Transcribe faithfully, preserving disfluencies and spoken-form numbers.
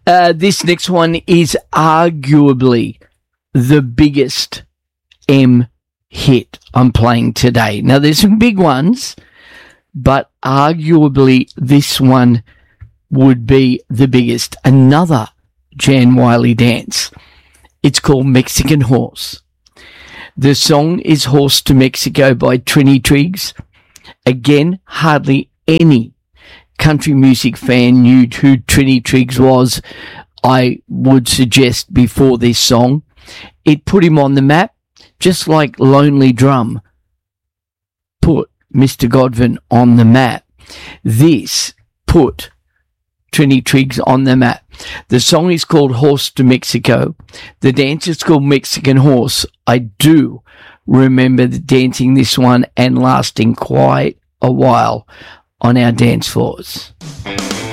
Uh, this next one is arguably the biggest M hit I'm playing today. Now, there's some big ones, but arguably this one would be the biggest. Another Jan Wiley dance. It's called Mexican Horse. The song is Horse to Mexico by Trini Triggs. Again, hardly any country music fan knew who Trini Triggs was, I would suggest, before this song. It put him on the map, just like Lonely Drum put Mister Godwin on the map. This put Trini Triggs on the map. The song is called Horse to Mexico. The dance is called Mexican Horse. I do remember dancing this one and lasting quite a while on our dance floors.